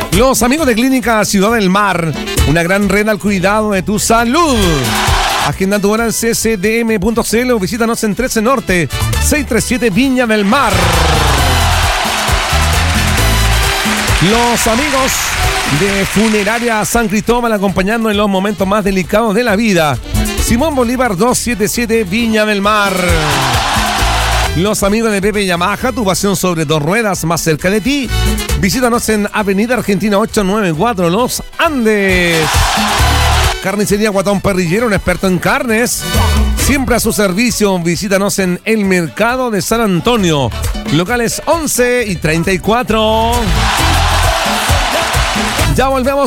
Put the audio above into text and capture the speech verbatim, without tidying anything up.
Los amigos de Clínica Ciudad del Mar, una gran red al cuidado de tu salud. Agenda tu hora en c c d m punto c l o visítanos en trece Norte, seiscientos treinta y siete Viña del Mar. Los amigos de Funeraria San Cristóbal acompañando en los momentos más delicados de la vida. Simón Bolívar doscientos setenta y siete Viña del Mar. Los amigos de Pepe Yamaha, tu pasión sobre dos ruedas más cerca de ti. Visítanos en Avenida Argentina ochocientos noventa y cuatro, Los Andes. Carnicería Guatón Parrillero, un experto en carnes. Siempre a su servicio. Visítanos en el Mercado de San Antonio. Locales once y treinta y cuatro. Ya volvemos